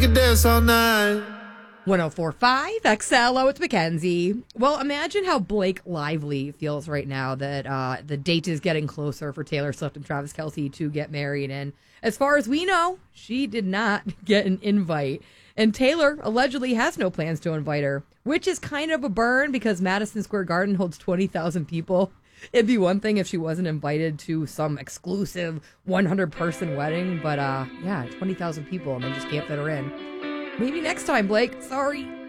Could dance all night. 1045 XLO, it's Mackenzie. Well, imagine how Blake Lively feels right now that the date is getting closer for Taylor Swift and Travis Kelce to get married. And as far as we know, she did not get an invite. And Taylor allegedly has no plans to invite her, which is kind of a burn because Madison Square Garden holds 20,000 people. It'd be one thing if she wasn't invited to some exclusive 100-person wedding. But, 20,000 people and they just can't fit her in. Maybe next time, Blake. Sorry.